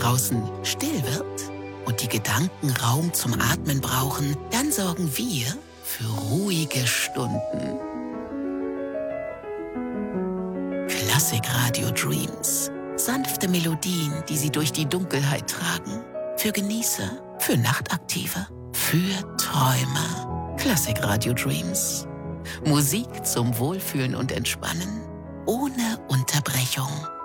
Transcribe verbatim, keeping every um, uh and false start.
draußen still wird und die Gedanken Raum zum Atmen brauchen, dann sorgen wir für ruhige Stunden. Klassikradio Dreams. Sanfte Melodien, die Sie durch die Dunkelheit tragen. Für Genießer, für Nachtaktive, für Träumer. Klassikradio Dreams. Musik zum Wohlfühlen und Entspannen. Ohne Unterbrechung.